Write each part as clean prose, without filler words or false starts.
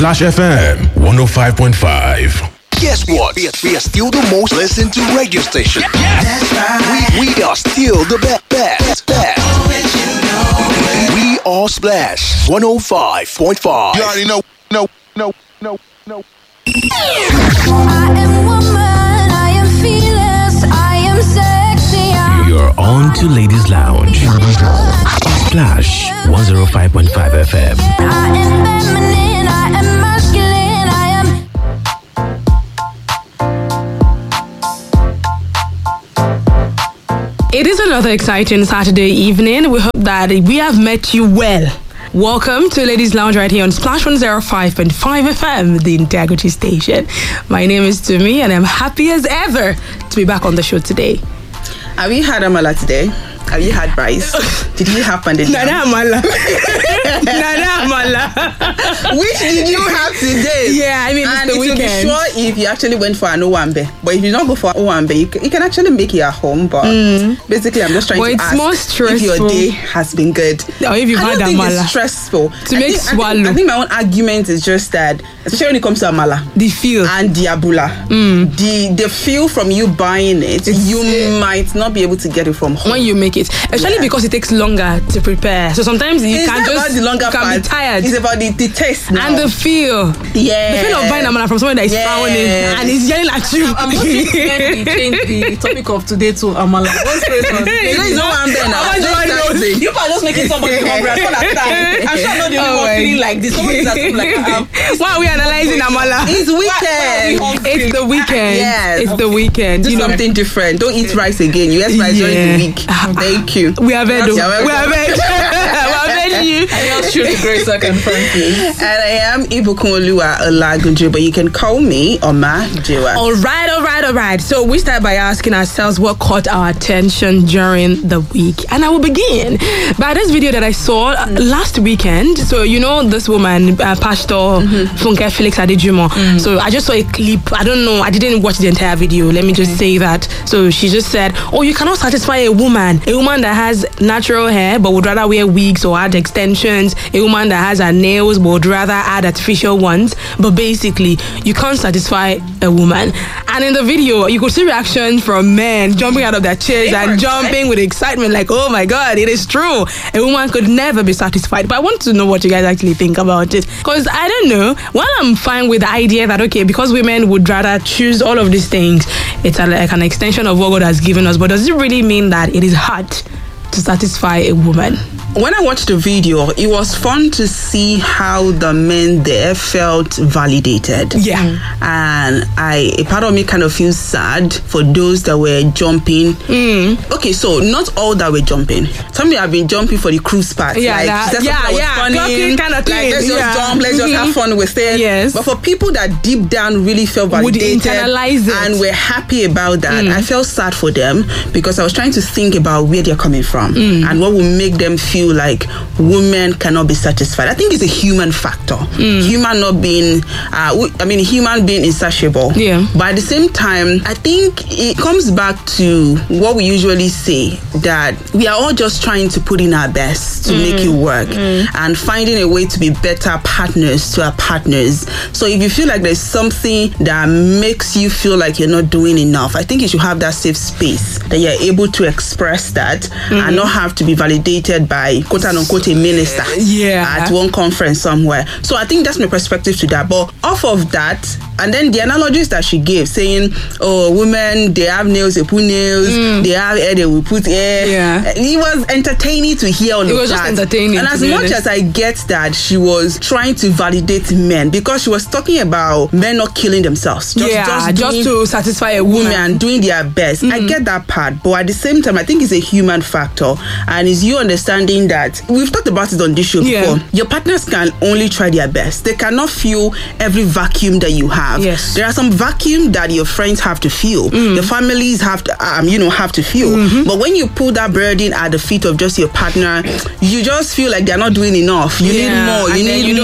Splash FM 105.5. Guess what? We are still the most listened to radio station. That's right. We are still the best. We are Splash 105.5. You already know. I am woman, I am fearless, I am sexy. You're on to Ladies Lounge. Splash 105.5 FM. I am feminine, I am masculine, I am. It is another exciting Saturday evening. We hope that we have met you well. Welcome to Ladies Lounge right here on Splash 105.5 FM, the Integrity Station. My name is Tumi and I'm happy as ever to be back on the show today. Have you had amala today? Have you had rice? Did you have pandemic? Nana amala. Nana amala. Which did you have today? Yeah, I mean, and it's the weekend. To be sure, if you actually went for an owambe, but if you don't go for owambe, you can actually make it at home. But basically, I'm just trying to ask more stressful if your day has been good. Or if you've had amala. It's stressful. I think my own argument is just that, especially when it comes to amala, the feel and the abula, the feel from you buying it, you might not be able to get it from home when you make it, especially because it takes longer to prepare. So sometimes you can't just be tired. It's about the taste now. And the feel. Yeah. The feel of buying amala from someone that is frowning and is yelling at you. I'm not going to change the topic of today to amala. What's going on? There's no one there now. You are just making somebody hungry. I don't understand. I'm sure I'm not the only one feeling like this. Someone is asking like, why are we analyzing amala? It's weekend. It's the weekend. Yes. It's the weekend. Do something different. Don't eat rice again. You eat rice during the week. Thank you. We are veg. We are veg. You. I just shoot the Grace and Francis. And I am Ibukunoluwa Olagunju, but you can call me Oma Jewa. All right. So we start by asking ourselves what caught our attention during the week. And I will begin by this video that I saw last weekend. So, you know, this woman, Pastor Funke Felix Adejumo. So I just saw a clip. I don't know. I didn't watch the entire video. Let me just say that. So she just said, you cannot satisfy a woman that has natural hair but would rather wear wigs or add extensions, a woman that has her nails but would rather add artificial ones. But basically, you can't satisfy a woman. And in the video, you could see reactions from men jumping out of their chairs and jumping with excitement like, oh my God, it is true. A woman could never be satisfied. But I want to know what you guys actually think about it. Because I don't know, while I'm fine with the idea that, okay, because women would rather choose all of these things, it's like an extension of what God has given us. But does it really mean that it is hard to satisfy a woman? When I watched the video, it was fun to see how the men there felt validated. Yeah. And a part of me kind of feels sad for those that were jumping. Okay, so not all that were jumping. Some people have been jumping for the cruise part. Yeah, funny, kind of thing. Like, let's just jump, let's just have fun with it. Yes. But for people that deep down really felt validated internalize it and were happy about that, I felt sad for them because I was trying to think about where they're coming from and what will make them feel like women cannot be satisfied. I think it's a human factor. Human not being, human being insatiable. Yeah. But at the same time, I think it comes back to what we usually say, that we are all just trying to put in our best to make it work and finding a way to be better partners to our partners. So if you feel like there's something that makes you feel like you're not doing enough, I think you should have that safe space that you're able to express that and not have to be validated by quote unquote a minister at one conference somewhere. So I think that's my perspective to that. But off of that, and then the analogies that she gave, saying, women, they have nails, they put nails, they have hair, they will put hair. Yeah. It was entertaining to hear all of that. It was just entertaining. And as much as I get that she was trying to validate men, because she was talking about men not killing themselves. Just to satisfy a woman. Doing their best. I get that part. But at the same time, I think it's a human factor. And it's you understanding that, we've talked about it on this show before, your partners can only try their best. They cannot fill every vacuum that you have. Yes. There are some vacuum that your friends have to fill. The families have to fill. But when you put that burden at the feet of just your partner, you just feel like they're not doing enough. You need more. You need more. Maybe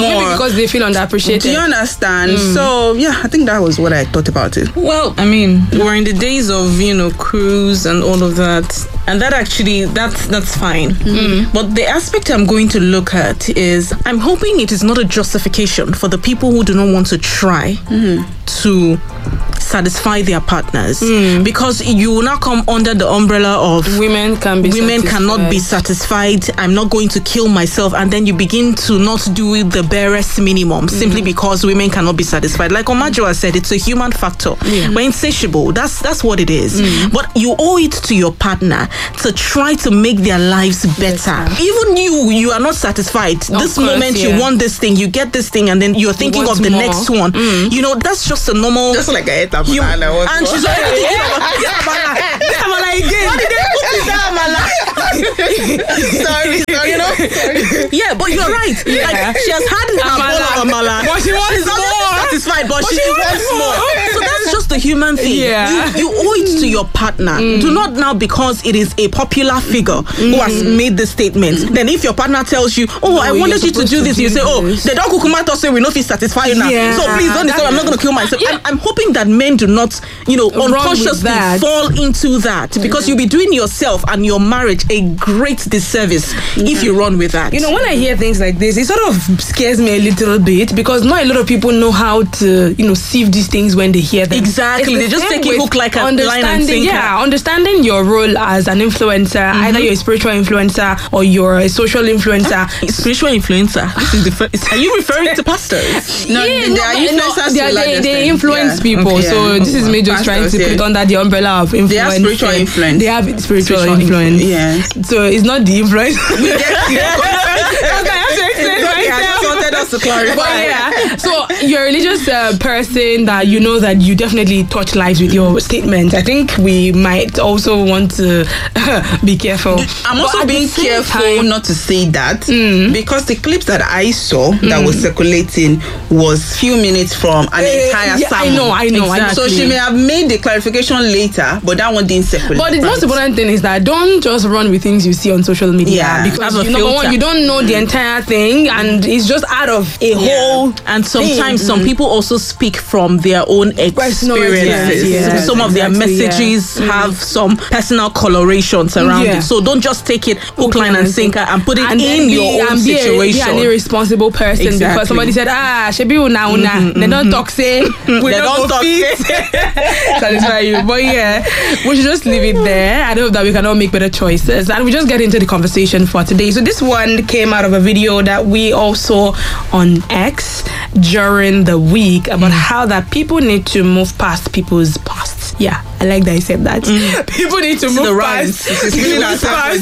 because they feel underappreciated. Do you understand? So yeah, I think that was what I thought about it. Well, I mean, we're in the days of, cruise and all of that. And that actually, that's fine. But the aspect I'm going to look at is, I'm hoping it is not a justification for the people who do not want to try to satisfy their partners, because you will not come under the umbrella of women cannot be satisfied. I'm not going to kill myself, and then you begin to not do the barest minimum simply because women cannot be satisfied. Like Omajoa said, it's a human factor. We're insatiable. That's what it is. But you owe it to your partner to try to make their lives better. Even you are not satisfied. This moment you want this thing, you get this thing, and then you're thinking of the next one. That's just a normal. Just like I ate and she's like, Amala again. Why did they put it down, Amala? Sorry. Yeah, but you're right. Like, she has had her bowl of Amala, but she's not satisfied, but she wants more. So that's just a human thing. You owe it to your partner. Do not now, because it is a popular figure who has made this statement. Then if your partner tells you, I wanted you to do this, you say, the dog kukumata say we know if he's satisfied now. So please don't decide, I'm not going to kill myself. I'm hoping that men do not, unconsciously fall into that, because you'll be doing yourself and your marriage a great disservice if you run with that. When I hear things like this, it sort of scares me a little bit, because not a lot of people know how to, sieve these things when they hear them. Exactly. They just take it hook, like a line and sinker. Yeah, understanding your role as an influencer, either you're a spiritual influencer or you're a social influencer. Spiritual influencer? Are you referring to pastors? No, they influence people. So this is me just trying to put it under the umbrella of influence. They have spiritual influence. They have spiritual influence. Yeah. So it's not the influence. To clarify. So you're a religious person that that you definitely touch lives with your statement. I think we might also want to be careful. I'm also being careful not to say that, because the clips that I saw that was circulating was few minutes from an entire sermon. I know. Exactly. So she may have made the clarification later, but that one didn't circulate. But the most important thing is that don't just run with things you see on social media, because number one, you don't know the entire thing, and it's just out of a whole. And sometimes some people also speak from their own experiences. Some of their messages have some personal colorations around it. So don't just take it hook, line, and sinker and put it in your own situation. Be an irresponsible person because somebody said, shebi una. They don't talk say. We don't talk satisfy you. But we should just leave it there. I hope that we can all make better choices. And we just get into the conversation for today. So this one came out of a video that we all saw on X during the week about how that people need to move past people's pasts. Yeah, I like that you said that. People need to move past people's past.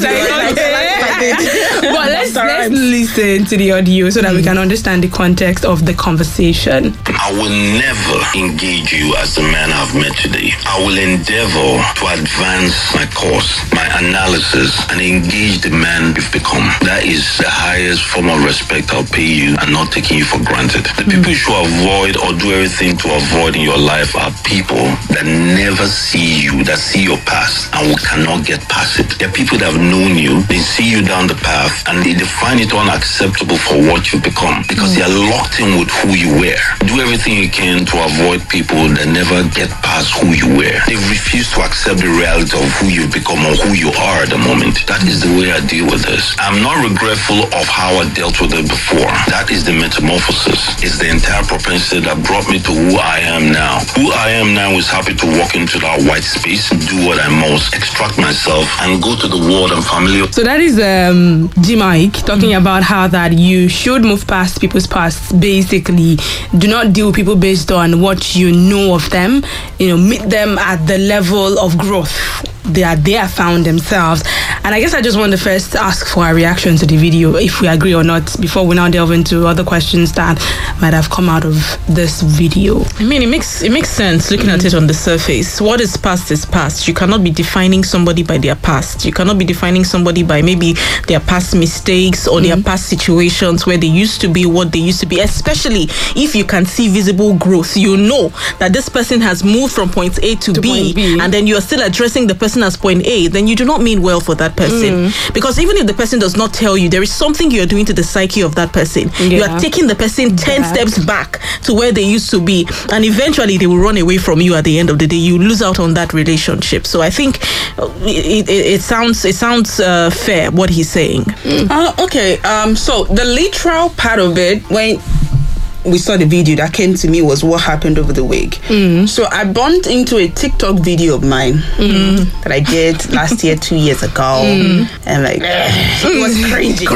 But let's listen to the audio so that we can understand the context of the conversation. I will never engage you as the man I've met today. I will endeavor to advance my course, my analysis, and engage the man you've become. That is the highest form of respect I'll pay you, and not taking you for granted. The people you should avoid or do everything to avoid in your life are people that never see you, that see your past and we cannot get past it. There are people that have known you, they see you down the path and they find it unacceptable for what you've become because they are locked in with who you were. Do everything you can to avoid people that never get past who you were. They refuse to accept the reality of who you've become or who you are at the moment. That is the way I deal with this. I'm not regretful of how I dealt with it before. That is the metamorphosis. It's the entire propensity that brought me to who I am now. Who I am now is happy to walk into that white space, do what I must, extract myself, and go to the world I'm familiar. So that is G-Mike talking about how that you should move past people's past. Basically, do not deal with people based on what you know of them. Meet them at the level of growth they have found themselves. And I guess I just want to first ask for a reaction to the video, if we agree or not, before we now delve into other questions that might have come out of this video. I mean, it makes sense looking at it on the surface. What is past is past. You cannot be defining somebody by their past. You cannot be defining somebody by maybe their past mistakes or their past situations where they used to be what they used to be, especially if you can see visible growth. You know that this person has moved from point A to B, and then you are still addressing the person person as point A, then you do not mean well for that person. Because even if the person does not tell you, there is something you're doing to the psyche of that person. You are taking the person 10 steps back to where they used to be, and eventually they will run away from you at the end of the day. You lose out on that relationship. So I think it sounds fair what he's saying. Okay. So the literal part of it, when we saw the video that came to me, was what happened over the week. So I bumped into a TikTok video of mine that I did last year, 2 years ago, and like so it was cringy.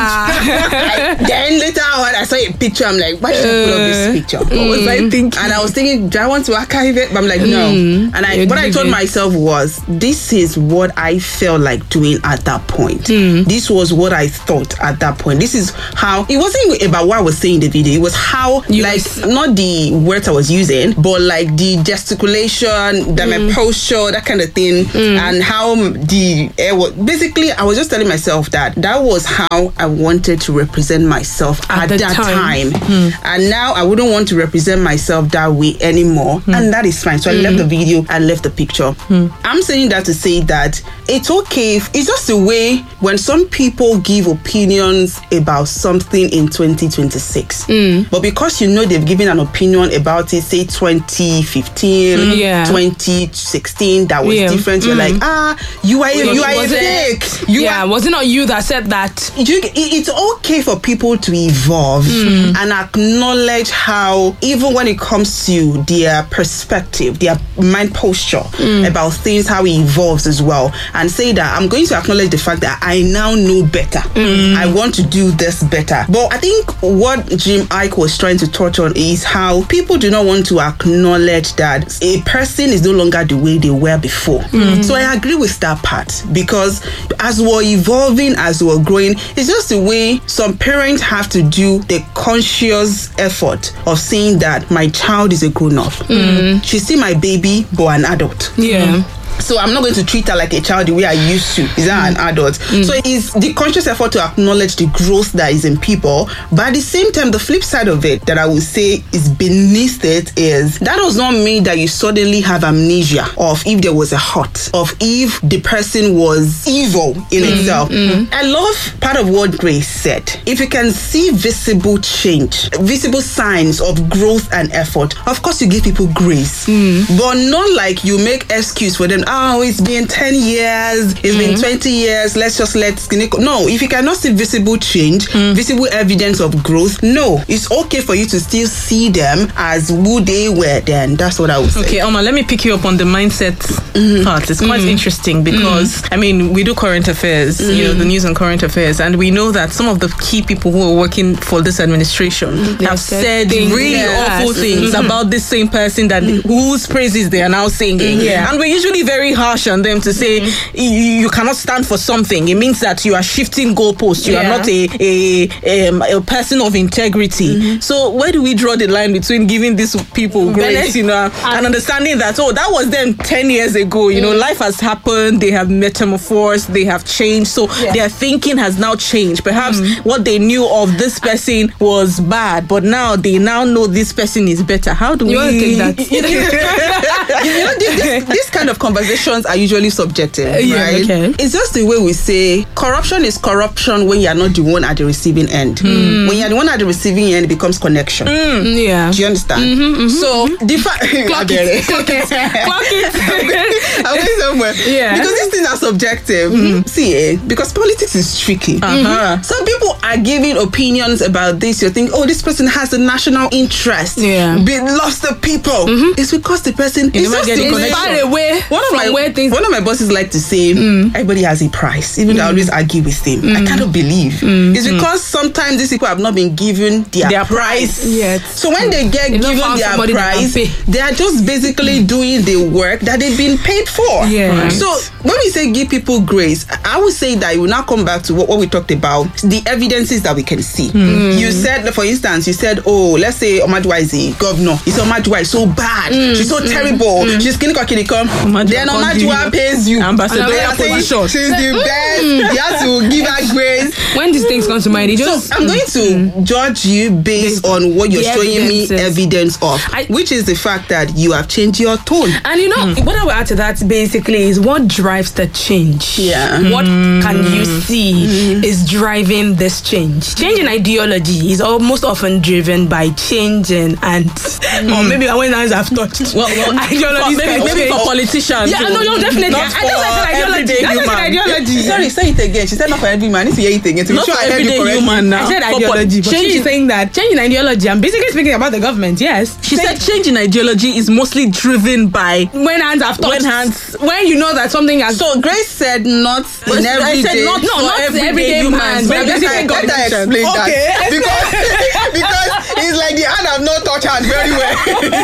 Then later on, I saw a picture. I'm like, why should I put up this picture? What was I thinking? And I was thinking, do I want to archive it? But I'm like, no. And what I told myself was, this is what I felt like doing at that point. This was what I thought at that point. This is how it wasn't about what I was saying in the video. It was how, not the words I was using, but like the gesticulation, my posture, that kind of thing, and how the air was. Basically, I was just telling myself that was how I wanted to represent myself at that time. And now I wouldn't want to represent myself that way anymore, and that is fine. So I left the video, I left the picture. I'm saying that to say that it's okay. It's just a way when some people give opinions about something in 2026, but because you know they've given an opinion about it, say 2015, 2016, that was different. You're like, you are a fake. Was it not you that said that? It's okay for people to evolve and acknowledge how, even when it comes to their perspective, their mind posture about things, how it evolves as well, and say that I'm going to acknowledge the fact that I now know better. I want to do this better. But I think what Jim Iyke was trying to touch on is how people do not want to acknowledge that a person is no longer the way they were before. So I agree with that part, because as we're evolving, as we're growing, it's just the way some parents have to do the conscious effort of saying that my child is a grown-up. She's still my baby, but an adult. So I'm not going to treat her like a child the way I used to. Is that an adult? So it's the conscious effort to acknowledge the growth that is in people. But at the same time, the flip side of it that I would say is beneath it is that does not mean that you suddenly have amnesia of if there was a hurt, of if the person was evil in itself. I love part of what Grace said. If you can see visible change, visible signs of growth and effort, of course you give people grace. But not like you make excuse for them. It's been 10 years, it's been 20 years, let's no, if you cannot see visible change, visible evidence of growth, no, it's okay for you to still see them as who they were then. That's what I would say. Okay, Oma, let me pick you up on the mindset part. It's quite interesting because I mean, we do current affairs, you know, the news and current affairs, and we know that some of the key people who are working for this administration have said really awful things about this same person that whose praises they are now singing. And we're usually very harsh on them to say you cannot stand for something. It means that you are shifting goalposts. You are not a person of integrity. So where do we draw the line between giving these people grace, you know, and understanding that that was them 10 years ago. You know, life has happened. They have metamorphosed. They have changed. So their thinking has now changed. Perhaps what they knew of this person was bad, but now they know this person is better. How do we take that? This kind of conversations are usually subjective, right? It's just the way we say corruption is corruption when you're not the one at the receiving end. When you're the one at the receiving end, it becomes connection. Do you understand? So clock it. I'm going somewhere. Because these things are subjective. See, because politics is tricky. Some people are giving opinions about this. You think, this person has a national interest. Be lost the people. It's because the person is just far away from where things. One of my bosses like to say, everybody has a price. Even though I always argue with him. I cannot believe. It's because sometimes these people have not been given their price yet. So when they get given their price, they are just basically doing the work that they've been paid for. So when we say give people grace, I would say that you will now come back to what we talked about, the evidence evidences that we can see. You said, for instance, oh, let's say Omaduwa is a governor. You say Omaduwa is so bad. She's so terrible. She's Then Omaduwa pays you. Ambassadorial position. She's the best. You have to give her grace. When these things come to mind, so I'm going to judge you based on what you're showing me evidence of, which is the fact that you have changed your tone. And you know, what I will add to that basically is what drives the change. Yeah. What can you see is driving this change? Change in ideology is most often driven by changing and or maybe when hands have touched. Well maybe for politicians. Yeah, no, definitely. Not for everyday human. Sorry, say it again. She said not for every man. If you hear it again, to not for everyday human now. I said ideology, but she is saying that change in ideology. I'm basically speaking about the government. Yes, she said change in ideology is mostly driven by when hands have touched. When you know that something has. So Grace said not in every day. Not everyday humans. Maybe I better explain that because it's like the hand have not touched hand very well.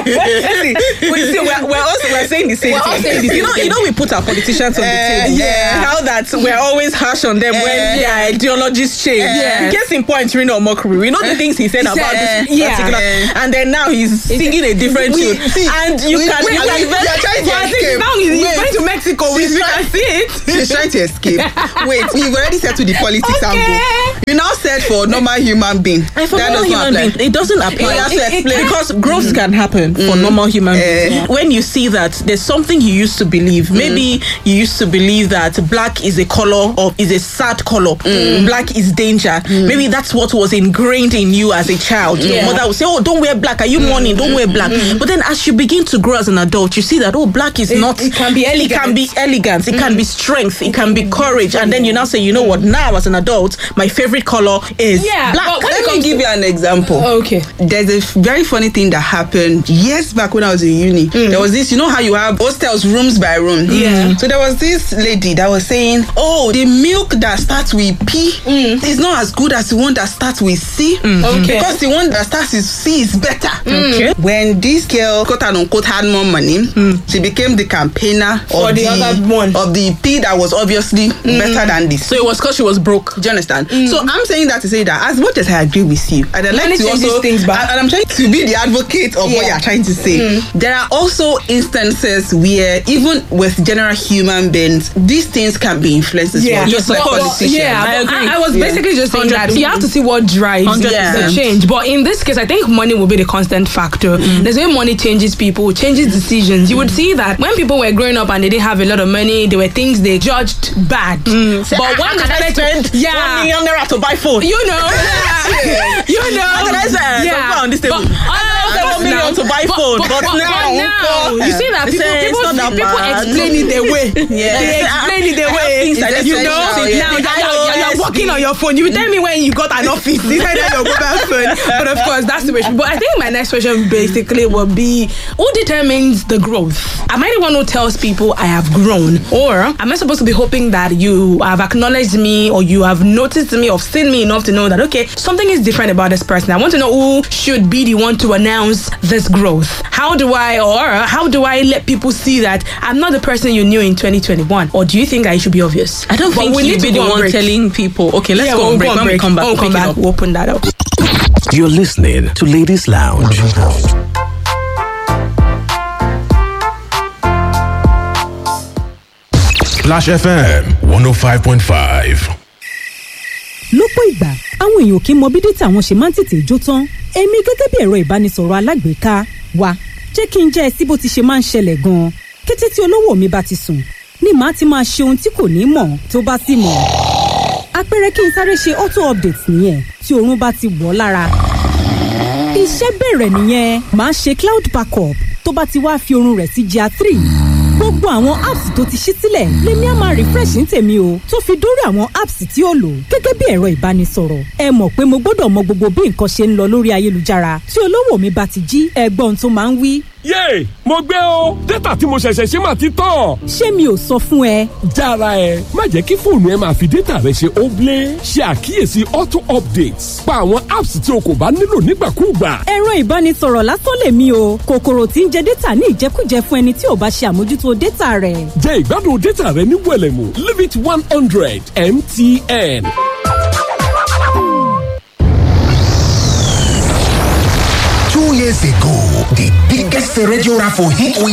We're saying the same thing. You know, we put our politicians on the table. Yeah. How that we're always harsh on them when their ideologies change. Yeah. Case in point, Reno Omokri. We know the things he said about this particular, and then now he's singing a different tune. And you can he's going to Mexico. We can see it. She's trying to escape. Wait, we've already said to the politics angle. You now said for normal human being. And for normal human being, it doesn't apply. Because growth can happen for normal human beings. When you see that there's something you used to believe, maybe you used to believe that black is a color or is a sad color, black is danger. Maybe that's what was ingrained in you as a child. Your mother would say, oh, don't wear black. Are you mourning? Don't wear black. But then as you begin to grow as an adult, you see that, oh, black is not. It can be elegant. It can be elegance. It can be strength. It can be courage. And then you now say, you know what? Now as an adult, my favorite color is black. Let me give you an example. Okay. There's a very funny thing that happened years back when I was in uni. There was this, you know how you have hostels rooms by room. Yeah. So there was this lady that was saying, oh, the milk that starts with P is not as good as the one that starts with C. Okay. Because the one that starts with C is better. Okay. When this girl, quote unquote, had more money, she became the campaigner of the other one of the P that was obviously better than this. So it was because she was broke. Do you understand? So I'm saying that to say that as much as I agree with you, and I'd like to also things back. And I'm trying to be the advocate of what you're trying to say. There are also instances where even with general human beings, these things can be influenced as well. Just like politicians. I was basically just saying that you have to see what drives the change. But in this case, I think money will be the constant factor. There's way money changes people, changes decisions. You would see that when people were growing up and they didn't have a lot of money, there were things they judged bad. But when can I spend $1 million to buy phone? You know. How can I say? On this table. $1 million to buy phone, but now you see that people explain it their way. They explain it their way. You know, now you're working on your phone. You tell me when you got an office. You tell your mobile phone. But of course, that's the question. But I think my next question basically will be: who determines the growth? Am I the one who tells people I have grown, or am I supposed to be hoping that you have acknowledged me, or you have noticed me, or seen me enough to know that okay, something is different about this person? I want to know who should be the one to announce this growth. How do I let people see that I'm not the person you knew in 2021? Or do you think I should be obvious? I don't think you be the one telling people. Okay, let's go on break. When we come back, we'll open that up. You're listening to Ladies Lounge. Splash FM 105.5. Lọ́pọ̀ ìgbà àwọn èèyàn kì í mọ bí dátà wọn ṣe máa ń tètè jó tán. Èmi gẹ́gẹ́ bí ẹ̀rọ ìbánisọ̀rọ̀ alágbèéká wa jẹ́ kí n jẹ́ ẹ sí bó ti ṣe máa ń ṣẹlẹ̀ gan-an. Kété tí olówó mi bá ti sùn ni màá ti máa ṣe ohun tí kò ní mọ̀ tó bá sì mọ̀. Àpẹẹrẹ kí n sáré ṣe auto update nìyẹn tí oorun bá ti wọ̀ lára. Iṣẹ́ bẹ̀rẹ̀ nìyẹn, màá ṣe cloud backup tó bá ti wá fi oorun rẹ̀ sí GR3. Gbogbo àwọn apps tó ti ṣí sílẹ̀ lèmi á máa refresh ní tèmi o, tó fi dórí àwọn apps tí ó lò gẹ́gẹ́ bí ẹ̀rọ ìbánisọ̀rọ̀. Ẹ mọ̀ pé mo gbọ́dọ̀ mọ gbogbo bí nǹkan ṣe ń lọ lórí ayélujára. Tí olówó mi bá ti jí, ẹgbọ́n tó máa ń wí. Yéè, mo gbé o, dátà tí mo ṣẹ̀ṣẹ̀ ṣe máa ti tán. Ṣé mi ò sọ fún ẹ? Jára ẹ, má jẹ́ kí fóònù ẹ máa fi dátà rẹ ṣe óblé. Ṣe àkíyèsí auto updates. Pa àwọn apps tí o kò bá nílò nígbàkúùgbà. Ẹ̀rọ ìbánisọ̀rọ̀ lásán lèmi o, kòkòrò tí ń jẹ dátà ní ìjẹkújẹ fún ẹni tí ò bá ṣe àmójútó dátà rẹ̀. Jẹ ìgbádùn dátà rẹ ní wẹ̀lẹ̀mú, leave it 100 MTN. 2 years ago, the biggest radio raffle hit